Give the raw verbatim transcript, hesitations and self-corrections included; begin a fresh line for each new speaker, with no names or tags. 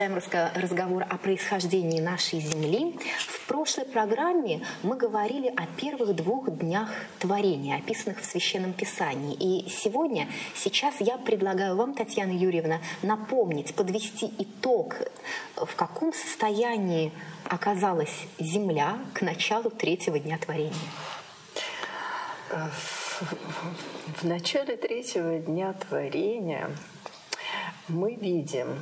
Разговор о происхождении нашей Земли. В прошлой программе мы говорили о первых двух днях творения, описанных в Священном Писании. И сегодня, сейчас я предлагаю вам, Татьяна Юрьевна, напомнить, подвести итог, в каком состоянии оказалась Земля к началу третьего дня творения.
В начале третьего дня творения мы видим